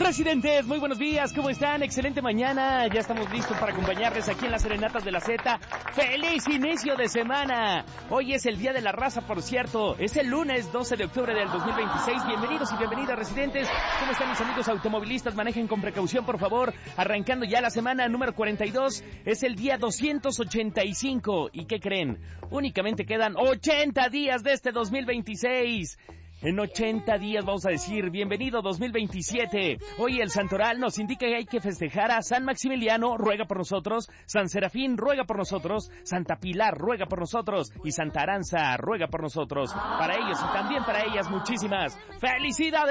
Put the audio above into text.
Residentes, muy buenos días, ¿cómo están? Excelente mañana, ya estamos listos para acompañarles aquí en las Serenatas de la Z. ¡Feliz inicio de semana! Hoy es el Día de la Raza, por cierto, es el lunes 12 de octubre del 2026. Bienvenidos y bienvenidas, residentes. ¿Cómo están mis amigos automovilistas? Manejen con precaución, por favor. Arrancando ya la semana número 42, es el día 285. ¿Y qué creen? Únicamente quedan 80 días de este 2026. En 80 días vamos a decir, bienvenido 2027. Hoy el santoral nos indica que hay que festejar a San Maximiliano, ruega por nosotros, San Serafín, ruega por nosotros, Santa Pilar, ruega por nosotros, y Santa Aranza, ruega por nosotros. Para ellos y también para ellas, muchísimas felicidades.